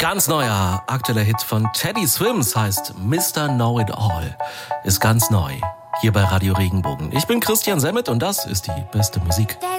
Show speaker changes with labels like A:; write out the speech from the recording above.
A: ganz neuer, aktueller Hit von Teddy Swims heißt Mr. Know-It-All. Ist ganz neu, hier bei Radio Regenbogen. Ich bin Christian Semmet und das ist die beste Musik.